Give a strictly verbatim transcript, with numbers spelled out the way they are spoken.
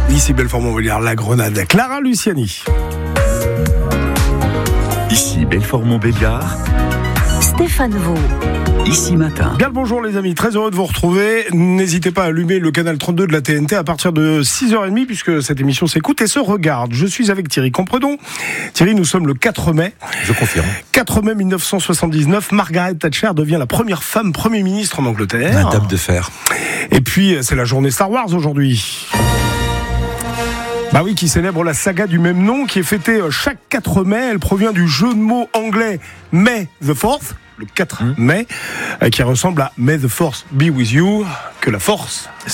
Ici Belfort-Montbéliard, la Grenade. Clara Luciani. Ici Belfort-Montbéliard, Stéphane Vaux. Ici Matin. Bien le bonjour les amis, très heureux de vous retrouver. N'hésitez pas à allumer le canal trente-deux de la T N T à partir de six heures trente puisque cette émission s'écoute et se regarde. Je suis avec Thierry Compredon. Thierry, nous sommes le quatre mai. Je confirme. quatre mai mille neuf cent soixante-dix-neuf, Margaret Thatcher devient la première femme Premier ministre en Angleterre. Un dame de fer. Et puis, c'est la journée Star Wars aujourd'hui. Bah oui, qui célèbre la saga du même nom, qui est fêtée chaque quatre mai. Elle provient du jeu de mots anglais May the fourth, le quatre mai, qui ressemble à May the Force be with you, que la force